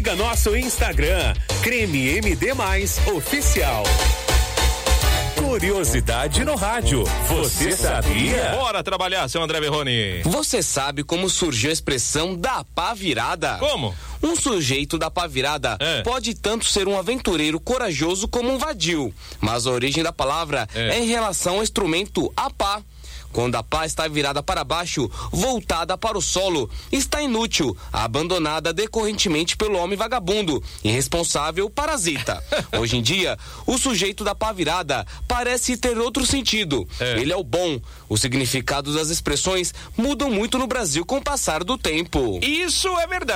Siga nosso Instagram, Creme MD Mais Oficial. Curiosidade no rádio. Você sabia? Bora trabalhar, seu André Berroni. Você sabe como surgiu a expressão da pá virada? Como? Um sujeito da pá virada pode tanto ser um aventureiro corajoso como um vadio, mas a origem da palavra é em relação ao instrumento a pá. Quando a pá está virada para baixo, voltada para o solo, está inútil, abandonada decorrentemente pelo homem vagabundo, irresponsável, parasita. Hoje em dia, o sujeito da pá virada parece ter outro sentido. Ele é o bom. Os significados das expressões mudam muito no Brasil com o passar do tempo. Isso é verdade.